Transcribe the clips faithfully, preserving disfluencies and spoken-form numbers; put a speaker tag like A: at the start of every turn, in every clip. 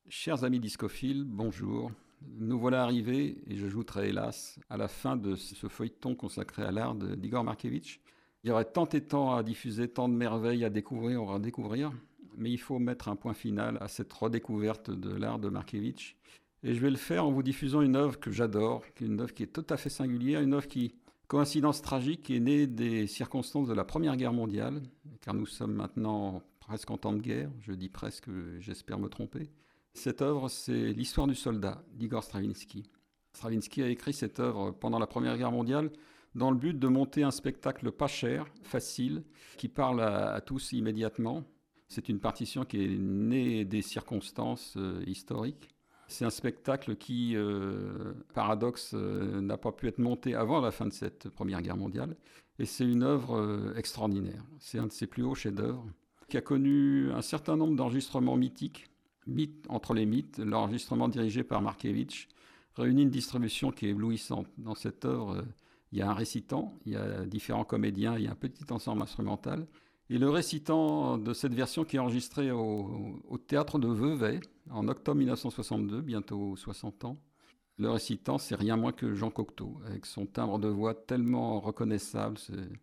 A: Chers amis discophiles, bonjour. Nous voilà arrivés, et j'ajouterai hélas, à la fin de ce feuilleton consacré à l'art d'Igor Markevitch. Il y aurait tant et tant à diffuser, tant de merveilles à découvrir ou à redécouvrir, mais il faut mettre un point final à cette redécouverte de l'art de Markevitch. Et je vais le faire en vous diffusant une œuvre que j'adore, une œuvre qui est tout à fait singulière, une œuvre qui, coïncidence tragique, est née des circonstances de la Première Guerre mondiale, car nous sommes maintenant presque en temps de guerre, je dis presque, j'espère me tromper. Cette œuvre, c'est L'histoire du soldat d'Igor Stravinsky. Stravinsky a écrit cette œuvre pendant la Première Guerre mondiale dans le but de monter un spectacle pas cher, facile, qui parle à, à tous immédiatement. C'est une partition qui est née des circonstances euh, historiques. C'est un spectacle qui, euh, paradoxe, euh, n'a pas pu être monté avant la fin de cette Première Guerre mondiale. Et c'est une œuvre euh, extraordinaire. C'est un de ses plus hauts chefs-d'œuvre, qui a connu un certain nombre d'enregistrements mythiques. Mythe entre les mythes, l'enregistrement dirigé par Markevitch réunit une distribution qui est éblouissante. Dans cette œuvre, il y a un récitant, il y a différents comédiens, il y a un petit ensemble instrumental. Et le récitant de cette version qui est enregistrée au, au théâtre de Vevey en octobre mille neuf cent soixante-deux, bientôt soixante ans, le récitant, c'est rien moins que Jean Cocteau, avec son timbre de voix tellement reconnaissable,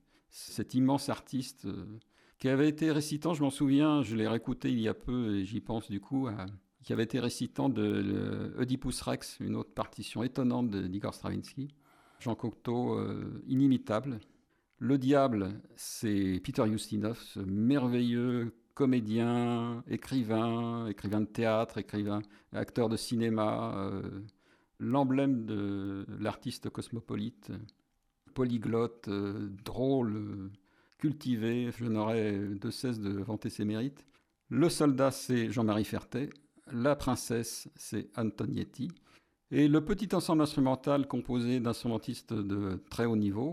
A: cet immense artiste euh, qui avait été récitant, je m'en souviens, je l'ai réécouté il y a peu et j'y pense du coup, à, qui avait été récitant de Oedipus Rex, une autre partition étonnante d'Igor Stravinsky. Jean Cocteau, euh, inimitable. Le diable, c'est Peter Ustinov, ce merveilleux comédien, écrivain, écrivain de théâtre, écrivain, acteur de cinéma, euh, l'emblème de l'artiste cosmopolite, polyglotte, euh, drôle, euh, cultivé, je n'aurais de cesse de vanter ses mérites. Le soldat, c'est Jean-Marie Fertet. La princesse, c'est Antonietti. Et le petit ensemble instrumental composé d'instrumentistes de très haut niveau.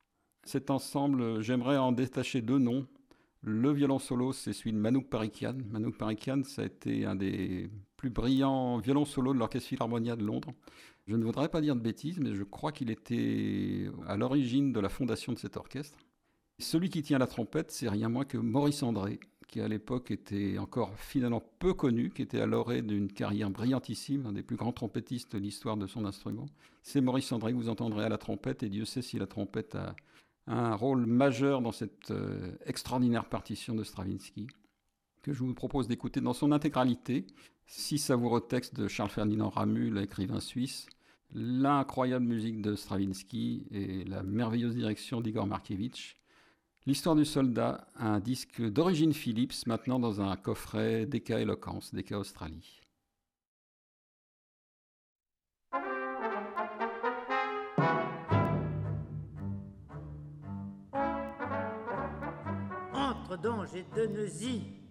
A: Cet ensemble, j'aimerais en détacher deux noms. Le violon solo, c'est celui de Manouk Parikian. Manouk Parikian, ça a été un des plus brillants violons solo de l'Orchestre Philharmonia de Londres. Je ne voudrais pas dire de bêtises, mais je crois qu'il était à l'origine de la fondation de cet orchestre. Celui qui tient la trompette, c'est rien moins que Maurice André, qui à l'époque était encore finalement peu connu, qui était à l'orée d'une carrière brillantissime, un des plus grands trompettistes de l'histoire de son instrument. C'est Maurice André que vous entendrez à la trompette, et Dieu sait si la trompette a un rôle majeur dans cette euh, extraordinaire partition de Stravinsky, que je vous propose d'écouter dans son intégralité. Six savoureux textes de Charles-Ferdinand Ramu, l'écrivain suisse, l'incroyable musique de Stravinsky et la merveilleuse direction d'Igor Markevitch. L'histoire du soldat, un disque d'origine Philips, maintenant dans un coffret Decca Eloquence, Decca Australie.
B: Entre Donge et Deneuzy,